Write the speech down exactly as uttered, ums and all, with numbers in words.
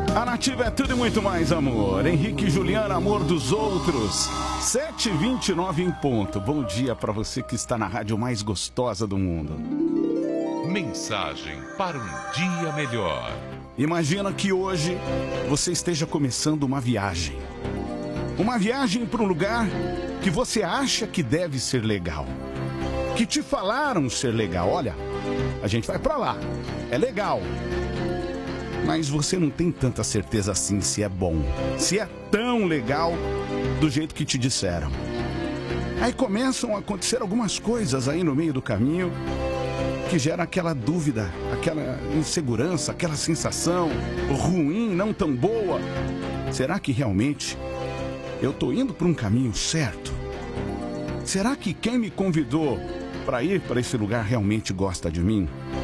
A Nativa é tudo e muito mais, amor. Henrique e Juliana, amor dos outros. sete e vinte e nove em ponto. Bom dia para você que está na rádio mais gostosa do mundo. Mensagem para um dia melhor. Imagina que hoje você esteja começando uma viagem. Uma viagem para um lugar que você acha que deve ser legal. Que te falaram ser legal. Olha, a gente vai para lá. É legal. Mas você não tem tanta certeza assim se é bom, se é tão legal do jeito que te disseram. Aí começam a acontecer algumas coisas aí no meio do caminho que gera aquela dúvida, aquela insegurança, aquela sensação ruim, não tão boa. Será que realmente eu estou indo para um caminho certo? Será que quem me convidou para ir para esse lugar realmente gosta de mim?